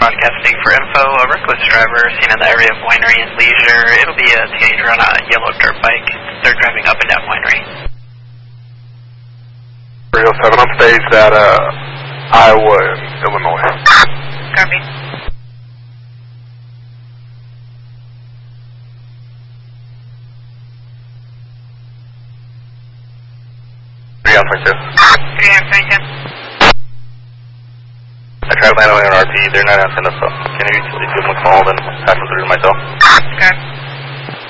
broadcasting for info. A reckless driver seen in the area of Winery and Leisure. It'll be a teenager on a yellow dirt bike. They're driving up and down Winery. 307 on stage at Iowa and Illinois. Copy. I tried landing on an RP, they're not answering the phone. Can you give them a call and pass them through to myself?